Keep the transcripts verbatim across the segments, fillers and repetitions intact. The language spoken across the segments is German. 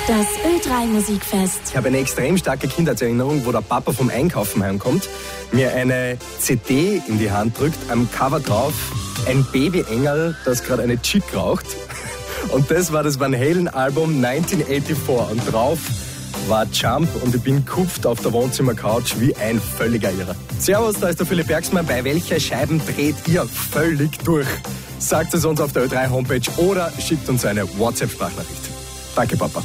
Das Ö drei Musikfest. Ich habe eine extrem starke Kindheitserinnerung, wo der Papa vom Einkaufen heimkommt, mir eine C D in die Hand drückt, am Cover drauf ein Baby-Engel, das gerade eine Chick raucht. Und das war das Van Halen-Album neunzehnhundertvierundachtzig. Und drauf war Jump und ich bin kupft auf der Wohnzimmercouch wie ein völliger Irrer. Servus, da ist der Philipp Bergsmann. Bei welcher Scheiben dreht ihr völlig durch? Sagt es uns auf der Ö drei Homepage oder schickt uns eine WhatsApp-Sprachnachricht. Danke, Papa.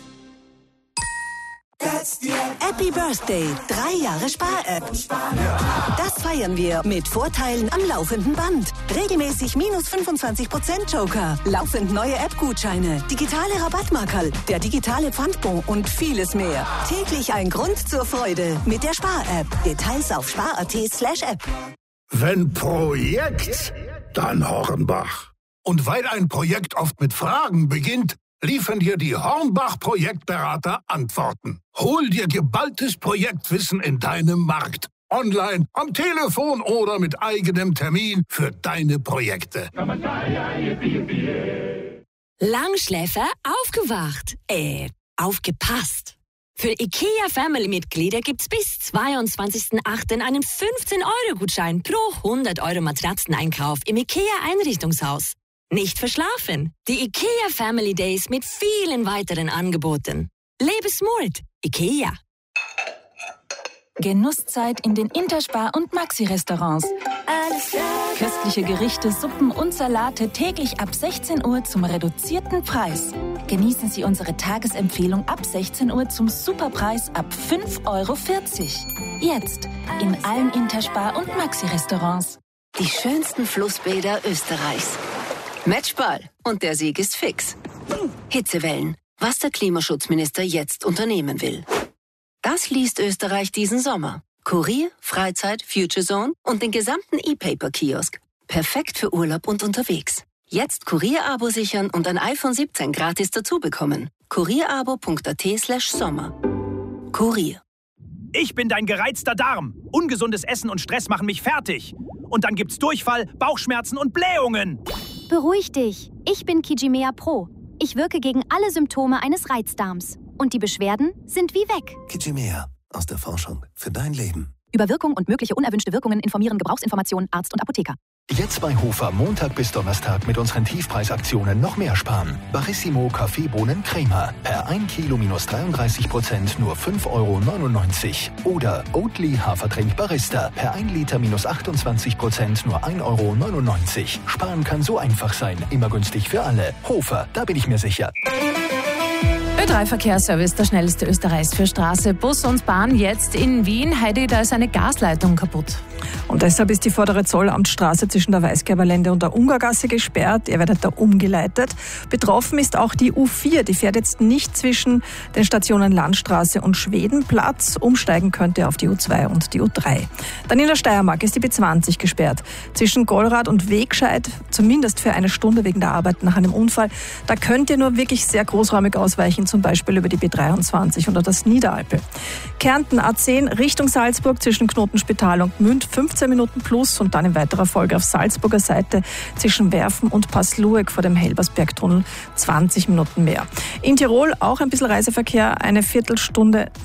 Happy Birthday, drei Jahre Spar-App. Das feiern wir mit Vorteilen am laufenden Band. Regelmäßig minus fünfundzwanzig Prozent Joker, laufend neue App-Gutscheine, digitale Rabattmarkerl, der digitale Pfandbon und vieles mehr. Täglich ein Grund zur Freude mit der Spar-App. Details auf spar.at slash app. Wenn Projekt, dann Hornbach. Und weil ein Projekt oft mit Fragen beginnt, liefern dir die Hornbach-Projektberater Antworten. Hol dir geballtes Projektwissen in deinem Markt. Online, am Telefon oder mit eigenem Termin für deine Projekte. Langschläfer aufgewacht. Äh, aufgepasst. Für IKEA-Family-Mitglieder gibt's bis zweiundzwanzigsten achten einen fünfzehn-Euro-Gutschein pro hundert Euro Matratzeneinkauf im IKEA-Einrichtungshaus. Nicht verschlafen. Die IKEA Family Days mit vielen weiteren Angeboten. Lebe smart. IKEA. Genusszeit in den Interspar- und Maxi-Restaurants. Köstliche Gerichte, Suppen und Salate täglich ab sechzehn Uhr zum reduzierten Preis. Genießen Sie unsere Tagesempfehlung ab sechzehn Uhr zum Superpreis ab fünf Euro vierzig. Jetzt in allen Interspar- und Maxi-Restaurants. Die schönsten Flussbäder Österreichs. Matchball. Und der Sieg ist fix. Hitzewellen. Was der Klimaschutzminister jetzt unternehmen will. Das liest Österreich diesen Sommer. Kurier, Freizeit, Future Zone und den gesamten E-Paper-Kiosk. Perfekt für Urlaub und unterwegs. Jetzt Kurier-Abo sichern und ein iPhone siebzehn gratis dazu bekommen. kurierabo.at slash Sommer. Kurier. Ich bin dein gereizter Darm. Ungesundes Essen und Stress machen mich fertig. Und dann gibt's Durchfall, Bauchschmerzen und Blähungen. Beruhig dich. Ich bin Kijimea Pro. Ich wirke gegen alle Symptome eines Reizdarms. Und die Beschwerden sind wie weg. Kijimea. Aus der Forschung für dein Leben. Über Wirkung und mögliche unerwünschte Wirkungen informieren Gebrauchsinformationen Arzt und Apotheker. Jetzt bei Hofer Montag bis Donnerstag mit unseren Tiefpreisaktionen noch mehr sparen. Barissimo Kaffeebohnen Crema. Per ein Kilo minus dreiunddreißig Prozent nur fünf Euro neunundneunzig. Oder Oatly Hafertrink Barista. Per ein Liter minus achtundzwanzig Prozent nur ein Euro neunundneunzig. Sparen kann so einfach sein. Immer günstig für alle. Hofer, da bin ich mir sicher. Ö drei Verkehrsservice, der schnellste Österreichs für Straße, Bus und Bahn. Jetzt in Wien. Heidi, da ist eine Gasleitung kaputt. Und deshalb ist die vordere Zollamtsstraße zwischen der Weißgerberlände und der Ungargasse gesperrt. Ihr werdet da umgeleitet. Betroffen ist auch die U vier. Die fährt jetzt nicht zwischen den Stationen Landstraße und Schwedenplatz. Umsteigen könnt ihr auf die U zwei und die U drei. Dann in der Steiermark ist die B zwanzig gesperrt. Zwischen Gollrad und Wegscheid, zumindest für eine Stunde wegen der Arbeit nach einem Unfall. Da könnt ihr nur wirklich sehr großräumig ausweichen, zum Beispiel über die B dreiundzwanzig oder das Niederalpe. Kärnten A zehn Richtung Salzburg zwischen Knotenspital und Münd fünfzehn Minuten plus und dann in weiterer Folge auf Salzburger Seite zwischen Werfen und Passlueck vor dem Helbersbergtunnel zwanzig Minuten mehr. In Tirol auch ein bisschen Reiseverkehr, eine Viertelstunde